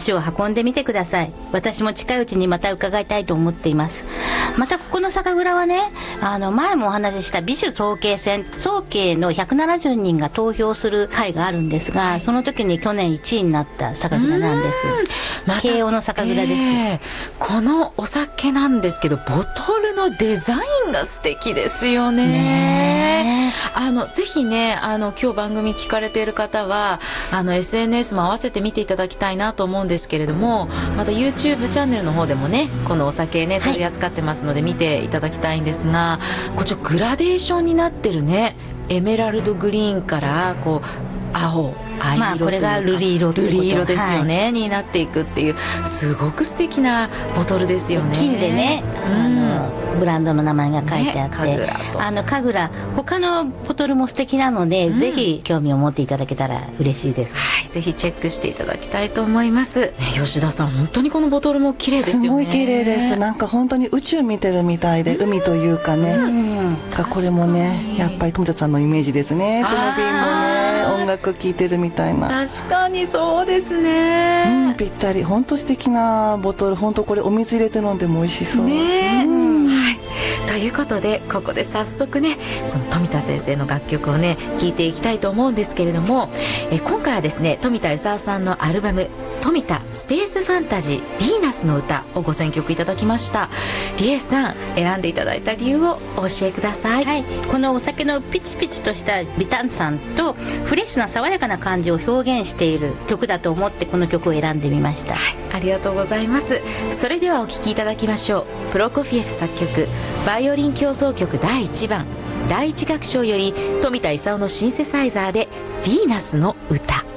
足を運んでみてください。私も近いうちにまた伺いたいと思っています。またここの酒蔵はね、前もお話しした美酒早慶戦、早慶の170人が投票する会があるんですが、その時に去年1位になった酒蔵なんです。慶応の酒蔵です。 このお酒なんですけど、ボトルのデザインが素敵ですよね。ぜひね、今日番組聞かれている方はSNS も合わせて見ていただきたいなと思うんですけれども、また YouTube チャンネルの方でもね、このお酒ね取り扱ってますので見ていただきたいんですが、こちらグラデーションになってるね、エメラルドグリーンからこう青、藍色、 これが瑠璃色ということ、 瑠璃色ですよね、になっていくっていう、すごく素敵なボトルですよね。 金でね、ブランドの名前が書いてあって、 ね、 神楽他のボトルも素敵なので、ぜひ興味を持っていただけたら嬉しいです。 はい、ぜひチェックしていただきたいと思います、ね、吉田さん、本当にこのボトルも綺麗ですよね。 すごい綺麗です。なんか本当に宇宙見てるみたいで、海というかね、これもね、やっぱり富田さんのイメージですね。この瓶もね、音楽聴いてるみたいな。 確かにそうですね、 ぴったり。本当素敵なボトル。本当これお水入れて飲んでも美味しそうね。はい、ということでここで早速ね、その富田先生の楽曲をね聴いていきたいと思うんですけれども、今回はですね、富田勲さんのアルバム富田スペースファンタジーヴィーナスの歌をご選曲いただきました。リエさん、選んでいただいた理由をお教えください。 はい、このお酒のピチピチとした微炭酸とフレッシュな爽やかな感じを表現している曲だと思ってこの曲を選んでみました。 はい、ありがとうございます。それではお聴きいただきましょう。プロコフィエフ作曲バイオリン協奏曲第1番第1楽章より富田勲のシンセサイザーでヴィーナスの歌。